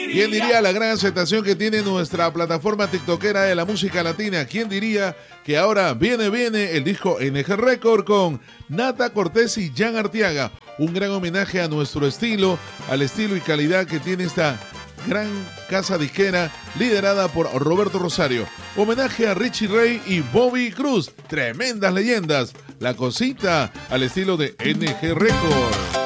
¿Quién diría la gran aceptación que tiene nuestra plataforma tiktokera de la música latina? ¿Quién diría que ahora viene el disco NG Record con Nata Cortés y Jan Arteaga? Un gran homenaje a nuestro estilo, al estilo y calidad que tiene esta gran casa disquera liderada por Roberto Rosario. Homenaje a Richie Ray y Bobby Cruz, tremendas leyendas. La cosita al estilo de NG Record.